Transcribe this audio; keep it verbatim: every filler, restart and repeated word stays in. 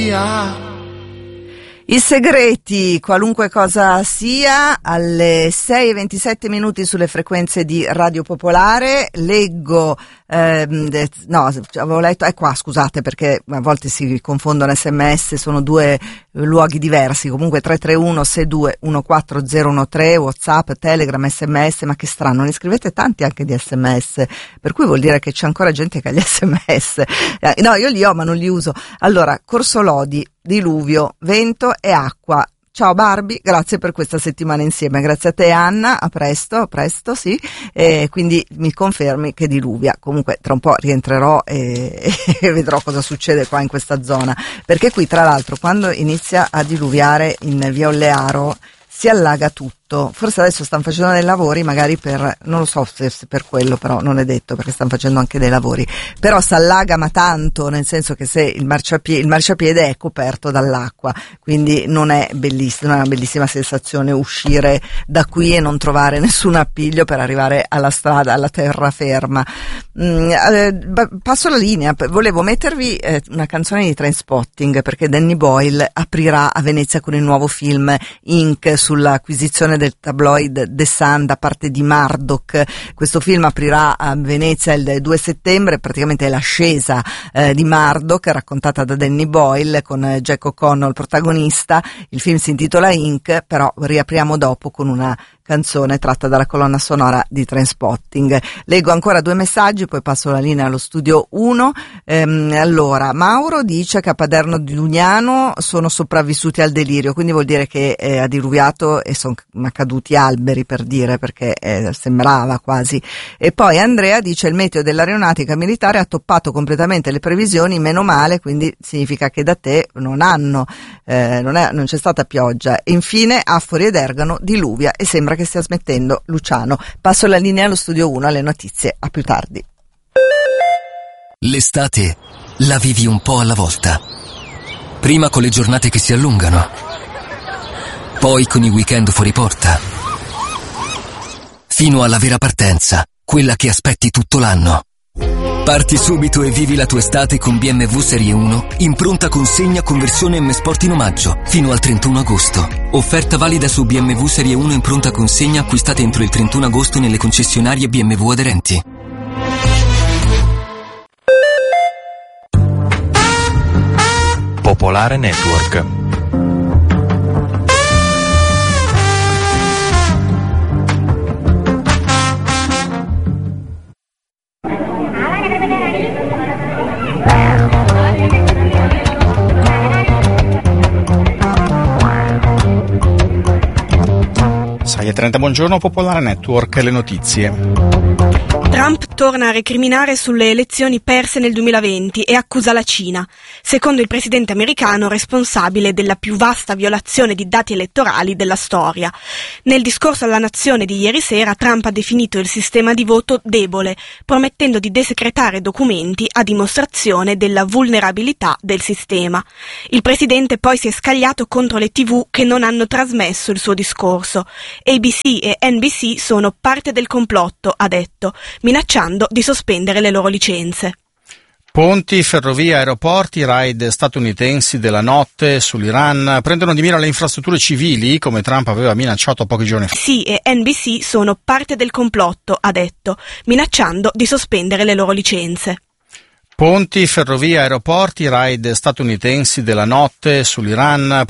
via. I segreti, qualunque cosa sia, alle sei e ventisette minuti sulle frequenze di Radio Popolare. Leggo, ehm, de, no, avevo letto, è qua, scusate, perché a volte si confondono sms, sono due luoghi diversi. Comunque tre tre uno sei due uno quattro zero uno tre, WhatsApp, Telegram, sms, ma che strano, ne scrivete tanti anche di sms, per cui vuol dire che c'è ancora gente che ha gli sms. No, io li ho ma non li uso. Allora, Corso Lodi, diluvio, vento e acqua. Ciao Barbie, grazie per questa settimana insieme, grazie a te Anna, a presto, a presto, sì, e quindi mi confermi che diluvia. Comunque tra un po' rientrerò e, e vedrò cosa succede qua in questa zona, perché qui tra l'altro quando inizia a diluviare in via Ollearo si allaga tutto. Forse adesso stanno facendo dei lavori, magari per, non lo so se per quello, però non è detto, perché stanno facendo anche dei lavori. Però si allaga ma tanto, nel senso che se il marciapiede, il marciapiede è coperto dall'acqua, quindi non è bellissima, non è una bellissima sensazione uscire da qui e non trovare nessun appiglio per arrivare alla strada, alla terraferma. Mm, eh, passo la linea, volevo mettervi eh, una canzone di Trainspotting, perché Danny Boyle aprirà a Venezia con il nuovo film Ink sull'acquisizione del tabloid The Sun da parte di Murdoch. Questo film aprirà a Venezia il due settembre, praticamente è l'ascesa eh, di Murdoch raccontata da Danny Boyle con eh, Jack O'Connell protagonista. Il film si intitola Ink, però riapriamo dopo con una canzone tratta dalla colonna sonora di Trainspotting. Leggo ancora due messaggi, poi passo la linea allo studio uno. Ehm, allora, Mauro dice che a Paderno di Lugnano sono sopravvissuti al delirio, quindi vuol dire che eh, ha diluviato e sono caduti alberi, per dire, perché eh, sembrava quasi. E poi Andrea dice il meteo dell'aeronautica militare ha toppato completamente le previsioni, meno male, quindi significa che da te non hanno, eh, non, è, non c'è stata pioggia. E infine Affori ed Ergano diluvia e sembra che stia smettendo. Luciano, passo la linea allo studio uno alle notizie, a più tardi. L'estate la vivi un po' alla volta. Prima con le giornate che si allungano, poi con i weekend fuori porta, fino alla vera partenza, quella che aspetti tutto l'anno. Parti subito e vivi la tua estate con B M W Serie uno in pronta consegna con versione M Sport in omaggio fino al trentuno agosto. Offerta valida su B M W Serie uno in pronta consegna acquistate entro il trentuno agosto nelle concessionarie B M W aderenti. Popolare Network. sei e trenta, buongiorno, Popolare Network, le notizie. Trump torna a recriminare sulle elezioni perse nel duemilaventi e accusa la Cina, secondo il presidente americano responsabile della più vasta violazione di dati elettorali della storia. Nel discorso alla nazione di ieri sera, Trump ha definito il sistema di voto debole, promettendo di desecretare documenti a dimostrazione della vulnerabilità del sistema. Il presidente poi si è scagliato contro le tivù che non hanno trasmesso il suo discorso. A B C e N B C sono parte del complotto, ha detto, minacciando di sospendere le loro licenze. Ponti, ferrovie, aeroporti, raid statunitensi della notte sull'Iran prendono di mira le infrastrutture civili, come Trump aveva minacciato pochi giorni fa. A B C e N B C sono parte del complotto, ha detto, minacciando di sospendere le loro licenze. Ponti, ferrovie, aeroporti, raid statunitensi della notte sull'Iran